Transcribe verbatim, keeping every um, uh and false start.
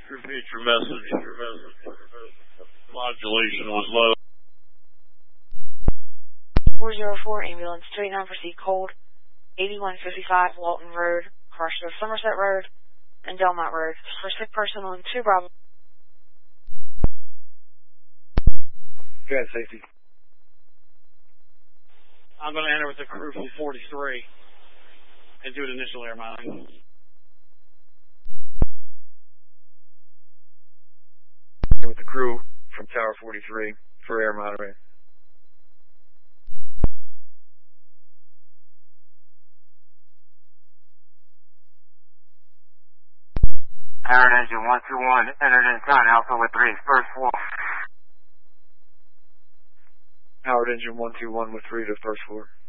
Repeat your message. Your message. Modulation was low. four zero four ambulance two eight nine, proceed cold. eighty-one fifty-five Walton Road, cross to Somerset Road and Delmont Road. For sick person on two Bravo. Go ahead, safety. I'm going to enter with the crew from forty-three and do an initial air mounting. With the crew from Tower forty-three for air monitoring. Howard engine one two one entered in town Alpha with three, first floor. Howard engine one two one with three to first floor.